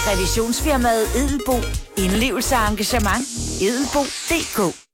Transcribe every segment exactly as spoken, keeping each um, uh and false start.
Revisionsfirmaet Edelbo. Indlevelse og engagement. Edelbo punktum d k.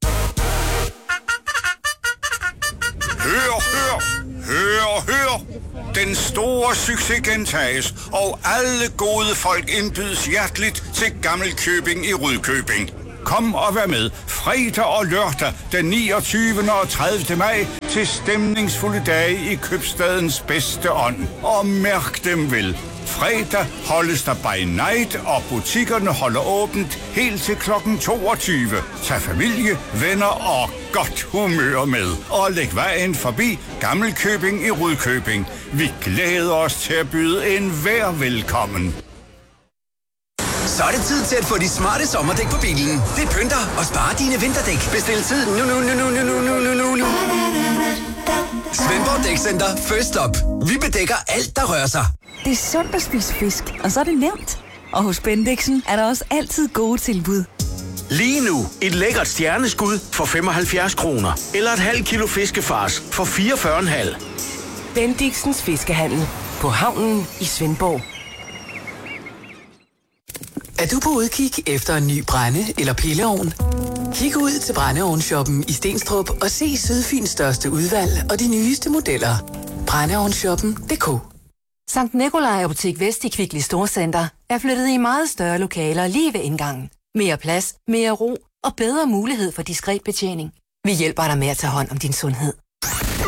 Hør, hør, hør, hør. Den store succes gentages, og alle gode folk indbydes hjerteligt til Gammelkøbing i Rudkøbing. Kom og vær med fredag og lørdag den niogtyvende og tredivte maj til stemningsfulde dage i købstadens bedste ånd. Og mærk dem vel. Fredag holdes der by night, og butikkerne holder åbent helt til klokken toogtyve. Tag familie, venner og godt humør med. Og læg vejen forbi Gammelkøbing i Rudkøbing. Vi glæder os til at byde enhver velkommen. Så er det tid til at få de smarte sommerdæk på bilen. Det pynter og sparer dine vinterdæk. Bestil tid nu, nu, nu, nu, nu, nu, nu, nu, nu. Svendborg Dækcenter. First up. Vi bedækker alt, der rører sig. Det er sundt at spise fisk, og så er det nemt. Og hos Bendixen er der også altid gode tilbud. Lige nu et lækkert stjerneskud for femoghalvfjerds kroner. Eller et halvt kilo fiskefars for fireogfyrre komma fem. Bendixens Fiskehandel på havnen i Svendborg. Er du på udkig efter en ny brænde- eller pilleovn? Kig ud til Brændeovnsshoppen i Stenstrup og se Sydfyns største udvalg og de nyeste modeller. Brændeovnsshoppen punktum d k. Sankt Nikolaj Apotek Vest i Kvickly Storcenter er flyttet i meget større lokaler lige ved indgangen. Mere plads, mere ro og bedre mulighed for diskret betjening. Vi hjælper dig med at tage hånd om din sundhed.